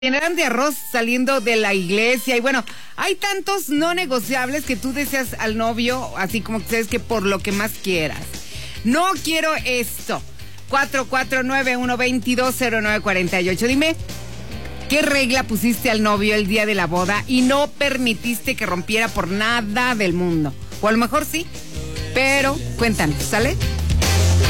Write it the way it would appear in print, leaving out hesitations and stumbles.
Llenaran de arroz saliendo de la iglesia y bueno, hay tantos no negociables que tú deseas al novio, así como que sabes que por lo que más quieras. No quiero esto. 449-122-0948. Dime, ¿qué regla pusiste al novio el día de la boda y no permitiste que rompiera por nada del mundo? O a lo mejor sí, pero cuéntanos, ¿sale?